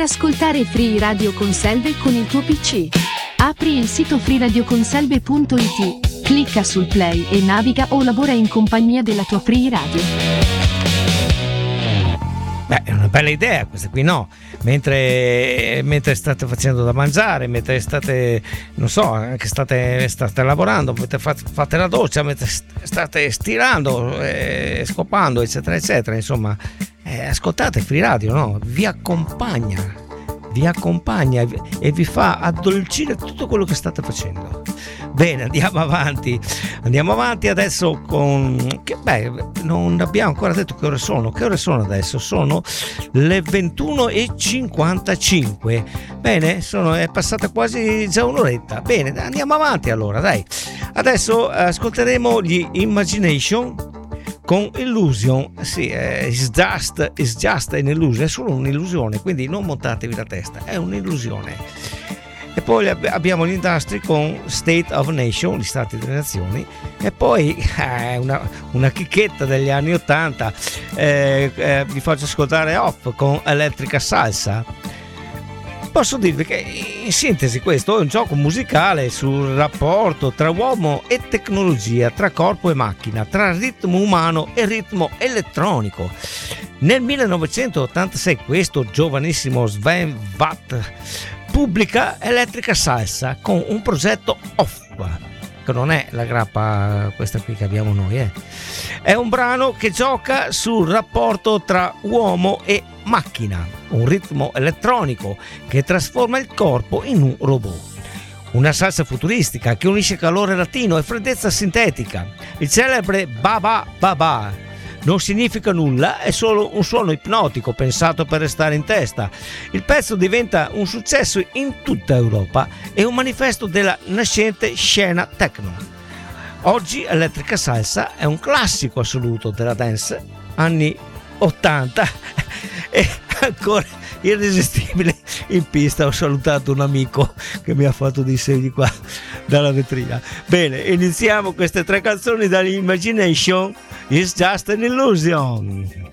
ascoltare Free Radio Conselve con il tuo PC. Apri il sito freeradioconselve.it, clicca sul play e naviga o lavora in compagnia della tua Free Radio. Beh, è una bella idea questa qui, no? Mentre state facendo da mangiare, mentre state, non so, anche state lavorando, mentre fate la doccia, mentre state stirando, scopando, eccetera, eccetera. Insomma, ascoltate Free Radio, no? Vi accompagna e vi fa addolcire tutto quello che state facendo. Bene, andiamo avanti adesso non abbiamo ancora detto che ore sono adesso. Sono le 21:55. Bene, è passata quasi già un'oretta. Bene, andiamo avanti allora, dai. Adesso ascolteremo gli Imagination con Illusion. Sì, it's just an illusion, è solo un'illusione, quindi non montatevi la testa, è un'illusione. E poi abbiamo gli Industry con State of Nation, gli stati delle nazioni, e poi una chicchetta degli anni 80, vi faccio ascoltare Off con Electrica Salsa. Posso dirvi che in sintesi questo è un gioco musicale sul rapporto tra uomo e tecnologia, tra corpo e macchina, tra ritmo umano e ritmo elettronico. Nel 1986 questo giovanissimo Sven Vath pubblica Electrica Salsa con un progetto Off, che non è la grappa questa qui che abbiamo noi, È un brano che gioca sul rapporto tra uomo e macchina, un ritmo elettronico che trasforma il corpo in un robot. Una salsa futuristica che unisce calore latino e freddezza sintetica. Il celebre Baba Baba non significa nulla, è solo un suono ipnotico pensato per restare in testa. Il pezzo diventa un successo in tutta Europa e un manifesto della nascente scena techno. Oggi Electrica Salsa è un classico assoluto della dance anni 80 e ancora irresistibile in pista. Ho salutato un amico che mi ha fatto dei segni qua dalla vetrina. Bene, iniziamo queste tre canzoni dall'Imagination. It's just an illusion.